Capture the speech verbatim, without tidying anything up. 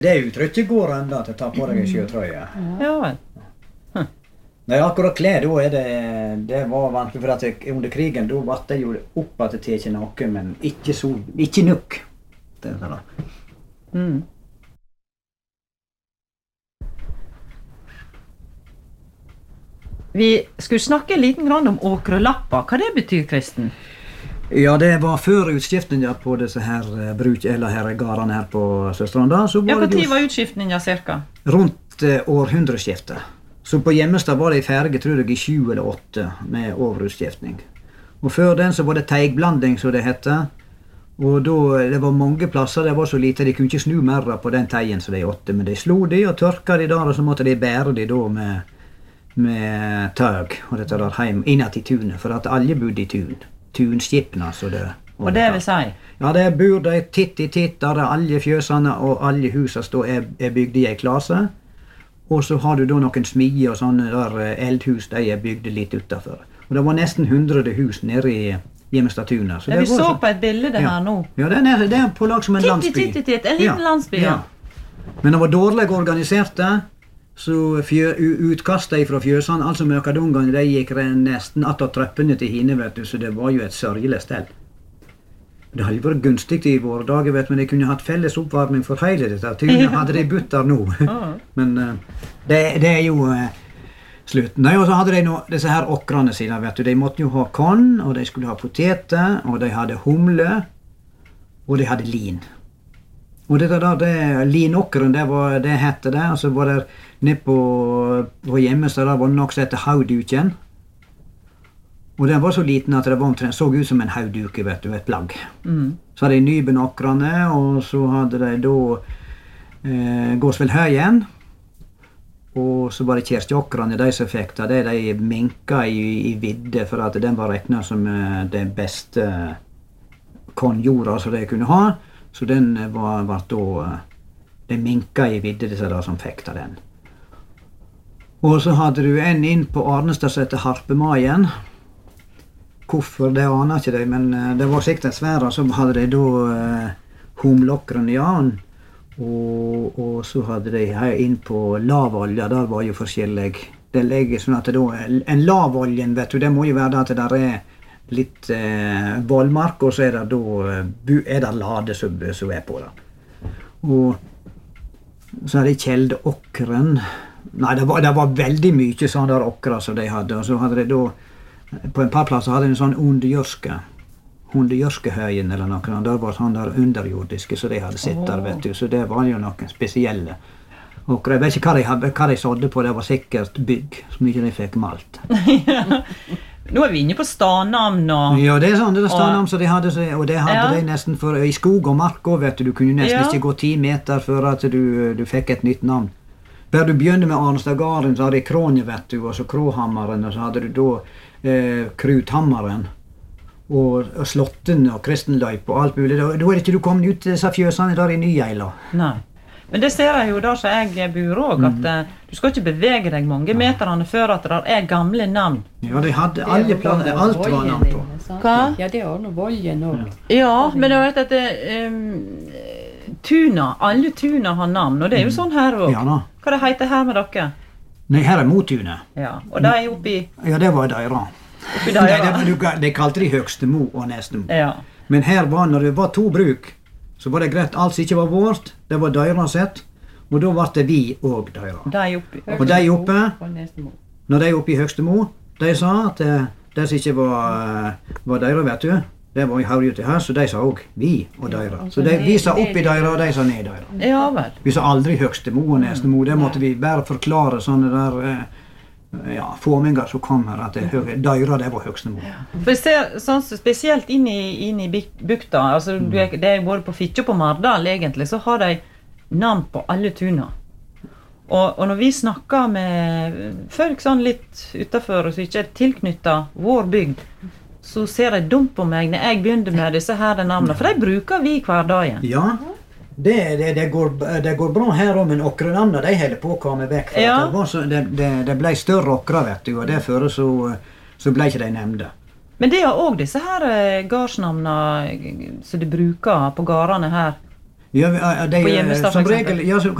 Det uttrykket går enda til å ta på deg en sjøtrøye. Ja vel. Nei, akkurat klær, da er det, det var vanskelig, for at under krigen, da var det jo opp at det ikke noe, men ikke så, ikke nok. Det er det da. Mm. Vi skulle snakke en liten grann om åkrelappa. Hva det betyr, Kristen? Ja, det var før utskiftningen på disse her bruk, eller her garene her på Sørstranda. Så var Ja, hva det tid jo var utskiftningen cirka? rundt eh, århundreskiftet. Så på Gjemmestad var det ferdig, tror jeg, i sju eller åtte med overutskiftning. Og før den så var det teigblanding, som det hette. Og da, det var mange plasser, det var så lite, de kunne ikke snu mer på den teigen som de åtte, men de slo de og tørka de der, og så måtte de bære de da med med tøg, og dette der heim, innat i tunet, for at alle bodde i tun. Tunskipene, så det... Og det vil si? Ja, det bor de titt i titt, der er alle fjøsene og alle husene stå, er, er bygd i en klase. Og så har du da noen smier og sånne der eldhus, de er bygd litt utenfor. Og det var nesten hundre hus nede i Gjemmestad-tunet. Ja, vi så så på et bilde det ja. her nå. Ja, det er, det er på lag som en titt, landsby. Titt, titt, titt, en liten ja. landsby, ja. ja. Men det var dårlig organiserte, så fjø, utkastet fra fjøsene, altså møkadungene, de gikk nesten att og trøppene til hine, vet du, så det var jo et sørgelig sted. Det hadde vært gunstig i våre dager, vet du, men de kunne hatt felles oppvarming for hele dette. Tyne hadde de butt der nå. Men uh, det, det er jo uh, slutten. Nei, og så hadde de nå disse her okrane sine, vet du. De måtte jo ha korn, og de skulle ha poteter, og de hadde humle, og de hadde lin. Og dette da, det, linåkeren, det var det hette det, og så var det nede på, på Gjemmestad, der var det noe som hette hauduken. Og den var så liten at det var omtrent, så ut som en hauduke, vet du, et plagg. Mm. Så hadde de nybenåkrene, og så hadde de da eh, Gåsvelhøyen, og så var det kjersteåkrene, de som fikk det, det de minka i, i vidde, for at den var regnet som eh, den beste kornjorda som de kunne ha. Så den var, var da, det minka i vidde, disse der som fikk av den. Og så hadde du en inn på Arnestad som heter Harpemaien. Hvorfor, det aner ikke de, men det var sikkert en svær, så hadde de da uh, humlokkeren, ja. Og, og så hadde de her inn på lavolja, der var jo forskjellig. Det legger sånn at det da, en lavoljen, vet du, det må jo være at det der er litt eh, vollmark, og så er det da er det lade som, som er på det. Og så er det kjeldeåkeren. Nei, det var, det var veldig mye sånn der åkra som de hadde, og så hadde de da, på en par plasser hadde de en sånn underjørske, underjørskehøyen eller noe, der var sånn der underjordiske som de hadde sett der, vet du, så det var jo noen spesielle. Og jeg vet ikke hva de, hadde, hva de sådde på, det var sikkert bygg, som ikke de fikk malt. Ja. Nå er vi inne på stadnavn og... Ja, det er sånn, det er stadnavn som de hadde, og det hadde ja. de nesten for, i skog og mark også, vet du, du kunne nesten ja. ikke gå ti meter før at du, du fikk et nytt navn. Der du begynte med Arnestad-garden, så hadde de Krånje, vet du, og så Kråhammeren, og så hadde du da eh, Kruthammeren, og, og Slotten og Kristenløyp og alt mulig. Da, da er det ikke du kommet ut til disse fjøsene der i Nyeila. Nei. Men det ser jeg jo der som jeg bor også, at mm. du skal ikke bevege deg mange meterne før at det er gamle navn. Ja, de hadde alle planer, alt var navn på. Hva? Ja, det er også voljen også. Ja, men det vet at det, um, tuna, alle tuna har navn, og det er jo sånn her også. Ja da. Hva det heter her med dere? Nei, her er Motunet. Ja, og det er oppi... Ja, det var Deira. Oppi Deira. Nei, det, de kalte de Høgste Mo og Neste Mo. Ja. Men her var, når det var to bruk, så var det greit, alt som ikke var vårt, det var Deira sett, og da var det vi og Deira. De oppi. Og de oppe, når de oppe i Høgste Mo, de sa at det, det som ikke var, var Deira, vet du, det var i Haurjut i her, så de sa også vi og Deira. Så de, vi sa oppi Deira, og de sa ned Deira. Ja vel. Vi sa aldri Høgste Mo og Neste Mo, det måtte vi bare forklare sånne der, ja, forminger som kom her, at det, Deira, det var Høgste Mo. For jeg ser sånn spesielt inn i, inn i bukta, altså mm. det er både på Fitje og på Mardal egentlig, så har de navn på alle tuna. Og, og når vi snakker med folk sånn litt utenfor, som ikke er tilknyttet vår bygd, så ser de dumt på meg når jeg begynner med disse her navnene, for de bruker vi hver dag. Ja, det, det, det, går, det går bra her også, men okrenavnene de holder på å komme vekk. For ja. det, så, det, det, det ble større okra, vet du, og derfor så, så ble ikke de nevnte. Men det er også disse her gardsnavnene som de bruker på gårdene her. Ja, vi- ja, de, På Gjemmestad, som for eksempel. regel, ja, så